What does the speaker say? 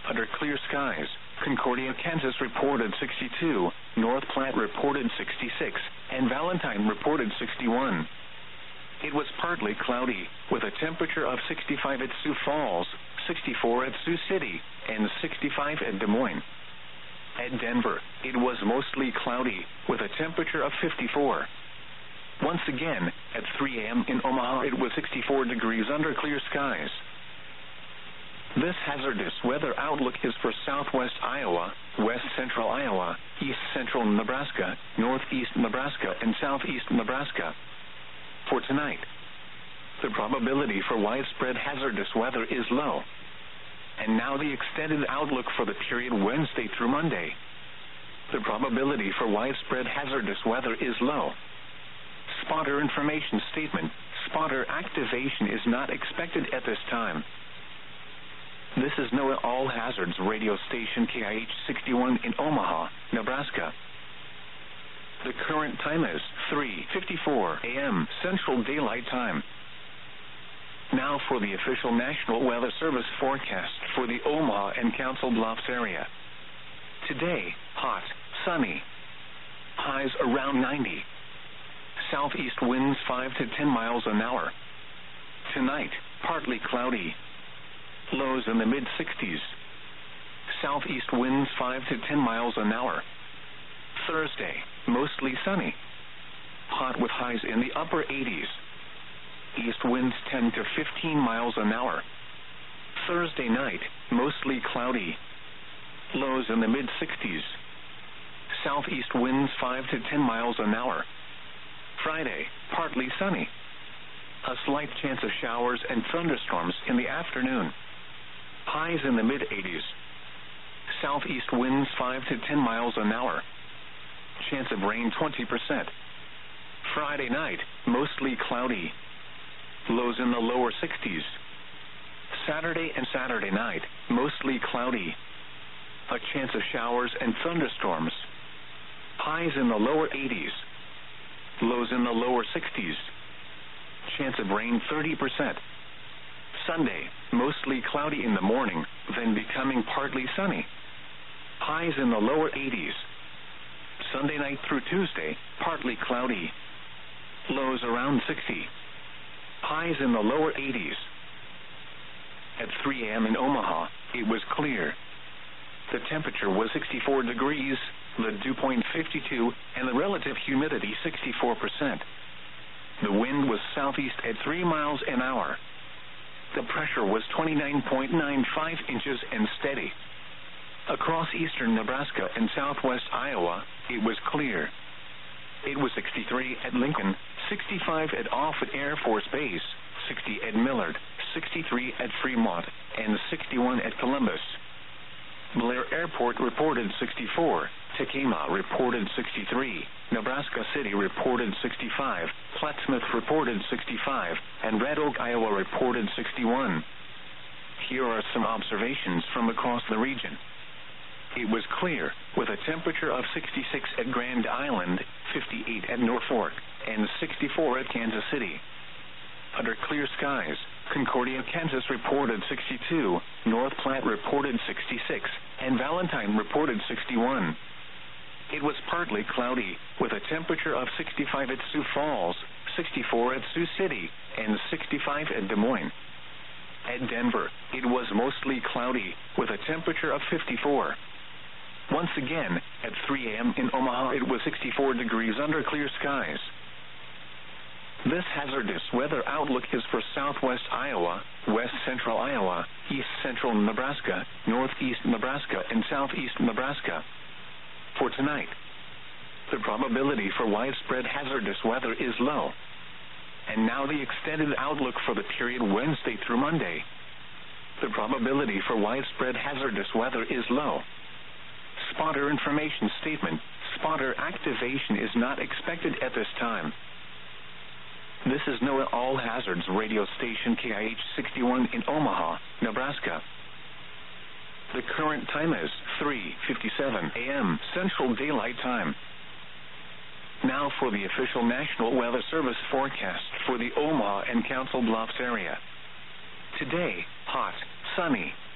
Under clear skies, Concordia, Kansas reported 62, North Platte reported 66, and Valentine reported 61. It was partly cloudy, with a temperature of 65 at Sioux Falls, 64 at Sioux City, and 65 at Des Moines. At Denver, it was mostly cloudy, with a temperature of 54. Once again, at 3 a.m. in Omaha, it was 64 degrees under clear skies. This hazardous weather outlook is for southwest Iowa, west central Iowa, east central Nebraska, northeast Nebraska, and southeast Nebraska. For tonight, the probability for widespread hazardous weather is low. And now the extended outlook for the period Wednesday through Monday. The probability for widespread hazardous weather is low. Spotter information statement: spotter activation is not expected at this time. This is NOAA All Hazards radio station KIH 61 in Omaha, Nebraska. The current time is 3:54 a.m. Central Daylight Time. Now for the official National Weather Service forecast for the Omaha and Council Bluffs area. Today, hot, sunny. Highs around 90. Southeast winds 5 to 10 miles an hour. Tonight, partly cloudy. Lows in the mid-60s. Southeast winds 5 to 10 miles an hour. Thursday, mostly sunny. Hot with highs in the upper 80s. East winds 10 to 15 miles an hour. Thursday night, mostly cloudy. Lows in the mid-60s. Southeast winds 5 to 10 miles an hour. Friday, partly sunny. A slight chance of showers and thunderstorms in the afternoon. Highs in the mid-80s. Southeast winds 5 to 10 miles an hour. Chance of rain 20%. Friday night, mostly cloudy. Lows in the lower 60s. Saturday and Saturday night, mostly cloudy. A chance of showers and thunderstorms. Highs in the lower 80s. Lows in the lower 60s. Chance of rain 30%. Sunday, mostly cloudy in the morning, then becoming partly sunny. Highs in the lower 80s. Sunday night through Tuesday, partly cloudy. Lows around 60. Highs in the lower 80s. At 3 a.m. in Omaha, it was clear. The temperature was 64 degrees, the dew point 52, and the relative humidity 64%. The wind was southeast at 3 miles an hour. The pressure was 29.95 inches and steady. Across eastern Nebraska and southwest Iowa, it was clear. It was 63 at Lincoln, 65 at Offutt Air Force Base, 60 at Millard, 63 at Fremont, and 61 at Columbus. Blair Airport reported 64, Tekamah reported 63, Nebraska City reported 65, Plattsmouth reported 65, and Red Oak, Iowa reported 61. Here are some observations from across the region. It was clear, with a temperature of 66 at Grand Island, 58 at Norfolk, and 64 at Kansas City. Under clear skies, Concordia, Kansas reported 62, North Platte reported 66, and Valentine reported 61. It was partly cloudy, with a temperature of 65 at Sioux Falls, 64 at Sioux City, and 65 at Des Moines. At Denver, it was mostly cloudy, with a temperature of 54. Once again, at 3 a.m. in Omaha, it was 64 degrees under clear skies. This hazardous weather outlook is for southwest Iowa, west central Iowa, east central Nebraska, northeast Nebraska, and southeast Nebraska. For tonight, the probability for widespread hazardous weather is low. And now the extended outlook for the period Wednesday through Monday. The probability for widespread hazardous weather is low. Spotter information statement: spotter activation is not expected at this time. This is NOAA All Hazards radio station KIH 61 in Omaha, Nebraska. The current time is 3:57 a.m. Central Daylight Time. Now for the official National Weather Service forecast for the Omaha and Council Bluffs area. Today, hot, sunny.